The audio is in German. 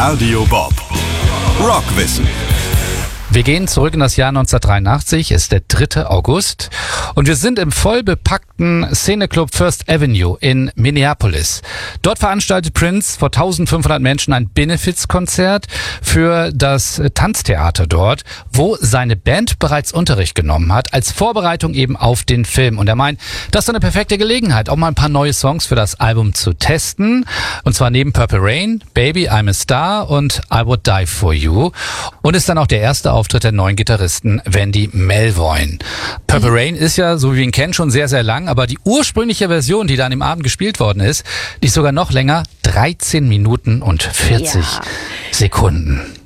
Radio Bob. Rockwissen. Wir gehen zurück in das Jahr 1983, es ist der 3. August und wir sind im vollbepackten Szeneclub First Avenue in Minneapolis. Dort veranstaltet Prince vor 1500 Menschen ein Benefizkonzert für das Tanztheater dort, wo seine Band bereits Unterricht genommen hat, als Vorbereitung eben auf den Film. Und er meint, das ist eine perfekte Gelegenheit, auch mal ein paar neue Songs für das Album zu testen. Und zwar neben Purple Rain, Baby, I'm a Star und I Would Die For You. Und ist dann auch der erste Auftritt der neuen Gitarristen Wendy Melvoin. Purple Rain ist ja, so wie wir ihn kennen, schon sehr, sehr lang, aber die ursprüngliche Version, die da an dem Abend gespielt worden ist, die ist sogar noch länger, 13 Minuten und 40 Sekunden.